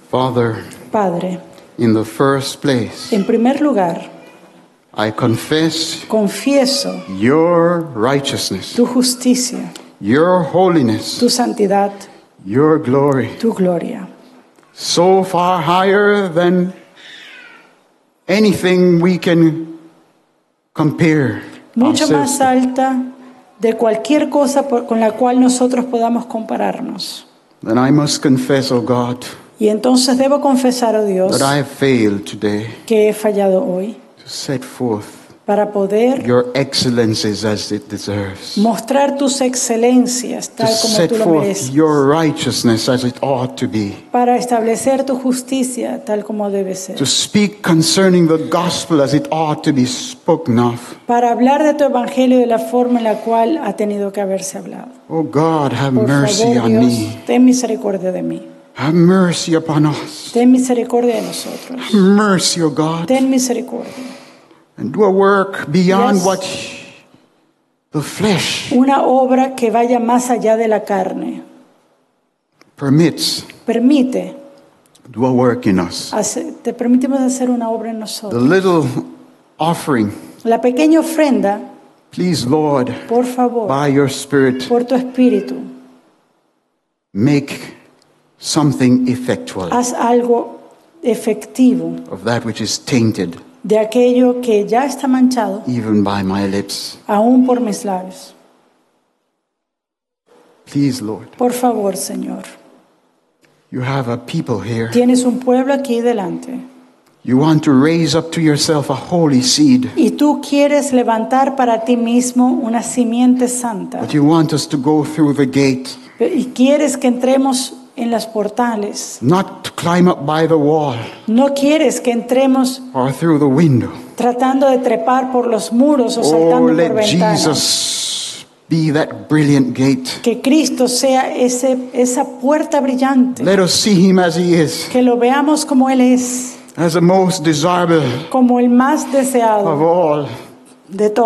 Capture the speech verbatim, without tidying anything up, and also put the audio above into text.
Father, Padre, in the first place, en primer lugar, I confess confieso your righteousness, tu justicia, your holiness, tu santidad, your glory, tu gloria, so far higher than anything we can compare mucho ourselves más to. alta de cualquier cosa por- con la cual nosotros podamos compararnos. Then I must confess, O God, Y entonces debo confesar, oh Dios, that I have failed today que he fallado hoy to set forth para poder your excellencies as it deserves, mostrar tus excelencias to tal como set tú lo forth mereces, your righteousness as it ought to be, para establecer tu justicia tal como debe ser, to speak concerning the gospel as it ought to be spoken of. para hablar de tu evangelio de la forma en la cual ha tenido que haberse hablado. Oh God, have Por mercy favor, on Dios, me. ten misericordia de mí. Have mercy upon us. Ten misericordia de nosotros. Have mercy, O God, Ten misericordia. and do a work beyond Yes. what the flesh Una obra que vaya más allá de la carne. permits. Permite, Do a work in us. hace- te permitimos hacer una obra en The nosotros. little offering, La pequeña ofrenda, please, Lord, por favor, by your Spirit, por tu espíritu, make something effectual haz algo efectivo of that which is tainted, de aquello que ya está manchado, even by my lips. aún por mis labios. Please, Lord, Por favor, Señor. you have a people here. Tienes un pueblo aquí delante You want to raise up to yourself a holy seed, y tú quieres levantar para ti mismo una simiente santa but you want us to go through the gate, y quieres que entremos en las portales. not to climb up by the wall No quieres que entremos or through the window. tratando de trepar por los muros o Oh, saltando por let ventanas. Jesus be that brilliant gate. Que Cristo sea ese, esa puerta brillante. Let us see him as he is, Que lo veamos como Él es, as the most desirable como el más of deseado all. de todos.